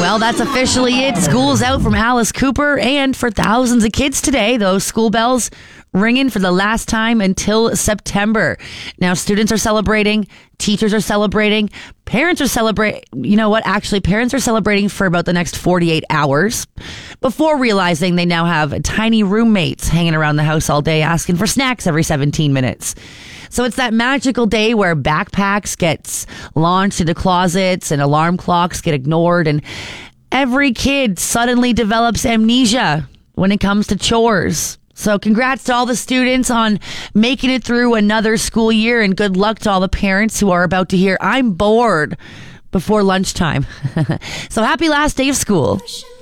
Well, that's officially it. School's out from Alice Cooper, and for thousands of kids today, those school bells ringing for the last time until September. Now, students are celebrating, teachers are celebrating, parents are celebrating. You know what? Actually, parents are celebrating for about the next 48 hours before realizing they now have tiny roommates hanging around the house all day asking for snacks every 17 minutes. So it's that magical day where backpacks gets launched into closets and alarm clocks get ignored, and every kid suddenly develops amnesia when it comes to chores. So congrats to all the students on making it through another school year, and good luck to all the parents who are about to hear, "I'm bored," before lunchtime. So happy last day of school.